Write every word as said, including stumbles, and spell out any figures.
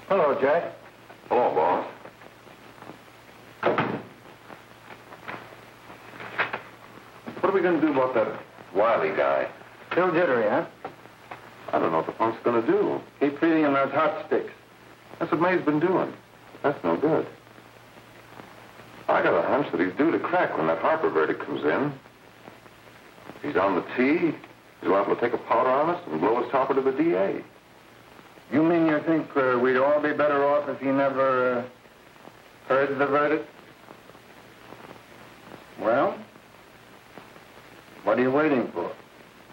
Hello, Jack. Hello, boss. What are we going to do about that Wiley guy? Still jittery, huh? I don't know what the punk's going to do. Keep feeding him those hot sticks. That's what May's been doing. That's no good. I got a hunch that he's due to crack when that Harper verdict comes in. He's on the tee. He's liable to take a powder on us and blow his topper to the D A. You mean you think uh, we'd all be better off if he never uh, heard the verdict? Well, what are you waiting for?